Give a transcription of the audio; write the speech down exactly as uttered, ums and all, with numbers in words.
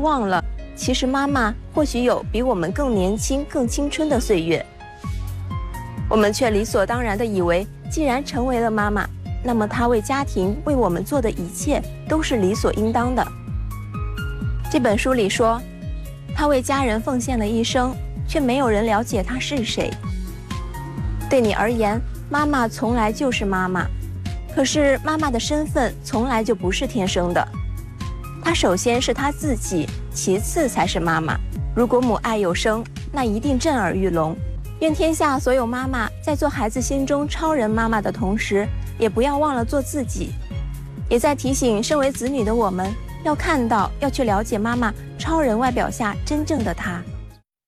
忘了，其实妈妈或许有比我们更年轻、更青春的岁月。我们却理所当然地以为，既然成为了妈妈，那么她为家庭、为我们做的一切都是理所应当的。这本书里说，她为家人奉献了一生，却没有人了解她是谁。对你而言，妈妈从来就是妈妈，可是妈妈的身份从来就不是天生的。她首先是她自己，其次才是妈妈。如果母爱有声，那一定震耳欲聋。愿天下所有妈妈在做孩子心中超人妈妈的同时，也不要忘了做自己，也在提醒身为子女的我们，要看到，要去了解妈妈超人外表下真正的她。